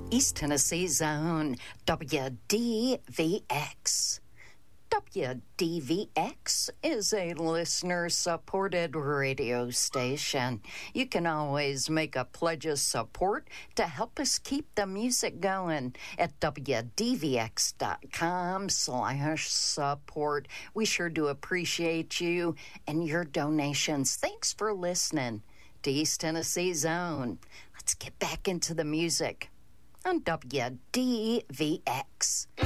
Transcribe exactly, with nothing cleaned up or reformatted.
East Tennessee's own W D V X. W D V X is a listener-supported radio station. You can always make a pledge of support to help us keep the music going at wdvx.com slash support. We sure do appreciate you and your donations. Thanks for listening to East Tennessee's own. Let's get back into the music on W D V X.